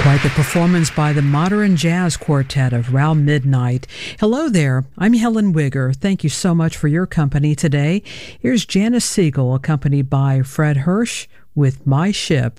Quite the performance by the Modern Jazz Quartet of Round Midnight. Hello there, I'm Helen Wigger. Thank you so much for your company today. Here's Janice Siegel, accompanied by Fred Hirsch with My Ship.